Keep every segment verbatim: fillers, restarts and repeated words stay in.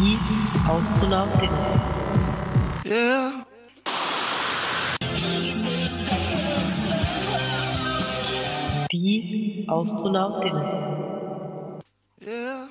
Die Astronautinnen. Yeah. Die Astronautinnen. Yeah.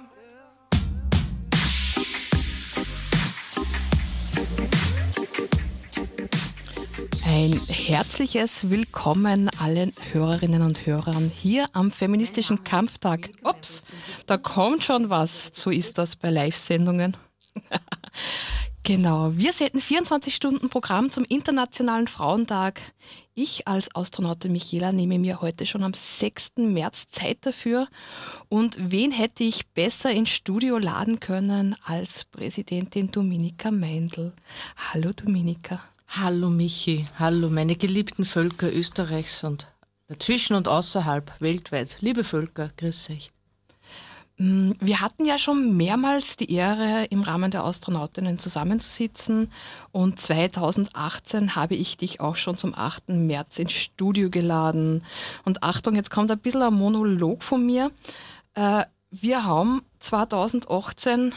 Ein herzliches Willkommen allen Hörerinnen und Hörern hier am feministischen Kampftag. Ups, da kommt schon was, so ist das bei Live-Sendungen. Genau, wir senden vierundzwanzig Stunden Programm zum Internationalen Frauentag. Ich als Astronautin Michaela nehme mir heute schon am sechsten März Zeit dafür. Und wen hätte ich besser ins Studio laden können als Präsidentin Dominika Meindl? Hallo Dominika. Hallo Michi, hallo meine geliebten Völker Österreichs und dazwischen und außerhalb, weltweit. Liebe Völker, grüß euch. Wir hatten ja schon mehrmals die Ehre, im Rahmen der Astronautinnen zusammenzusitzen und zweitausendachtzehn habe ich dich auch schon zum achten März ins Studio geladen. Und Achtung, jetzt kommt ein bisschen ein Monolog von mir. Wir haben zweitausendachtzehn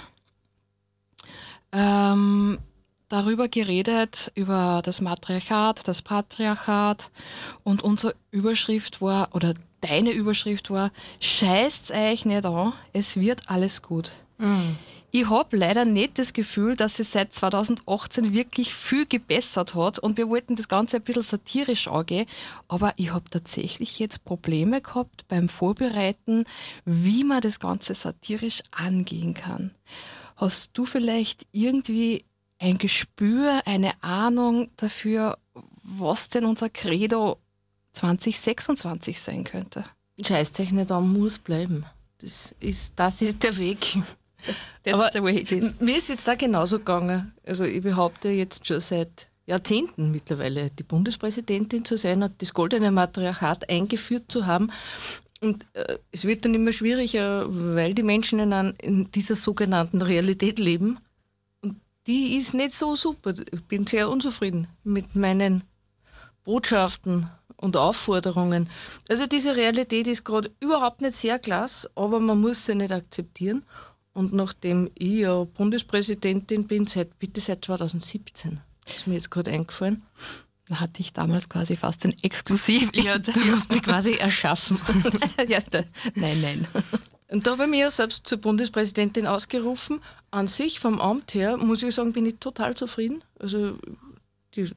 ähm, darüber geredet, über das Matriarchat, das Patriarchat und unsere Überschrift war, oder deine Überschrift war, scheißt's euch nicht an, es wird alles gut. Mhm. Ich habe leider nicht das Gefühl, dass es seit zweitausendachtzehn wirklich viel gebessert hat und wir wollten das Ganze ein bisschen satirisch angehen, aber ich habe tatsächlich jetzt Probleme gehabt beim Vorbereiten, wie man das Ganze satirisch angehen kann. Hast du vielleicht irgendwie ein Gespür, eine Ahnung dafür, was denn unser Credo zwanzig sechsundzwanzig sein könnte? Scheißt euch nicht an, muss bleiben. Das ist, das ist der Weg. That's Aber the way it is. Mir ist jetzt da genauso gegangen. Also ich behaupte jetzt schon seit Jahrzehnten mittlerweile, die Bundespräsidentin zu sein und das goldene Matriarchat eingeführt zu haben. Und äh, es wird dann immer schwieriger, weil die Menschen in, an, in dieser sogenannten Realität leben. Und die ist nicht so super. Ich bin sehr unzufrieden mit meinen Botschaften und Aufforderungen. Also diese Realität ist gerade überhaupt nicht sehr klasse, aber man muss sie nicht akzeptieren. Und nachdem ich ja Bundespräsidentin bin, seit, bitte seit zweitausendsiebzehn, ist mir jetzt gerade eingefallen. Da hatte ich damals quasi fast ein Exklusiv. Ja, du hast mich quasi erschaffen. ja, da, nein, nein. Und da habe ich mich ja selbst zur Bundespräsidentin ausgerufen. An sich, vom Amt her, muss ich sagen, bin ich total zufrieden. Also die,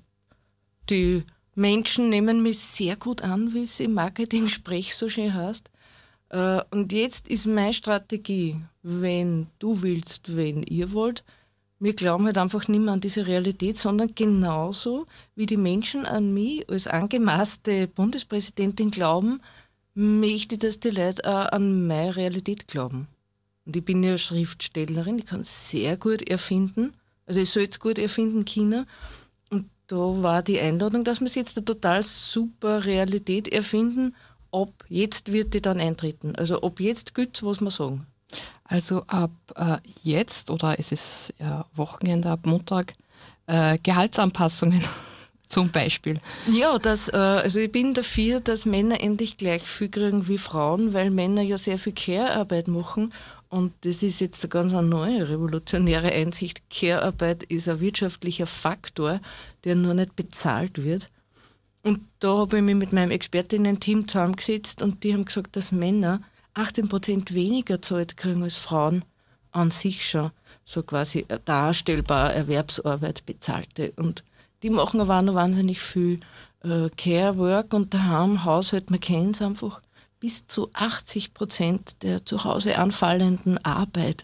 die Menschen nehmen mich sehr gut an, wie es im Marketing-Sprech so schön heißt. Und jetzt ist meine Strategie, wenn du willst, wenn ihr wollt, wir glauben halt einfach nicht mehr an diese Realität, sondern genauso wie die Menschen an mich als angemaßte Bundespräsidentin glauben, möchte ich, dass die Leute auch an meine Realität glauben. Und ich bin ja Schriftstellerin, ich kann sehr gut erfinden, also ich soll es gut erfinden können. Da war die Einladung, dass wir jetzt eine total super Realität erfinden. Ab jetzt wird die dann eintreten. Also ab jetzt gilt, was wir sagen. Also ab äh, jetzt, oder es ist ja Wochenende, ab Montag, äh, Gehaltsanpassungen zum Beispiel. Ja, das, äh, also ich bin dafür, dass Männer endlich gleich viel kriegen wie Frauen, weil Männer ja sehr viel Care-Arbeit machen. Und das ist jetzt eine ganz neue revolutionäre Einsicht. Care-Arbeit ist ein wirtschaftlicher Faktor, der nur nicht bezahlt wird. Und da habe ich mich mit meinem Expertinnen-Team zusammengesetzt und die haben gesagt, dass Männer achtzehn Prozent weniger Zeit kriegen als Frauen an sich schon. So quasi darstellbar Erwerbsarbeit, bezahlte. Und die machen aber auch noch wahnsinnig viel äh, Care-Work und daheim, Haushalt, man kennt es einfach. Bis zu achtzig Prozent der zu Hause anfallenden Arbeit